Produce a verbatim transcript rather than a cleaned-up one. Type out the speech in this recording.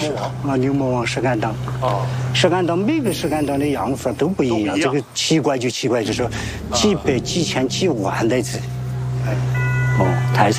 石啊，牛魔王石敢当。 哦， 石敢当每个石敢当的样法都不一样，这个奇怪就奇怪，就是几百、几千、几万代字。哦，太神。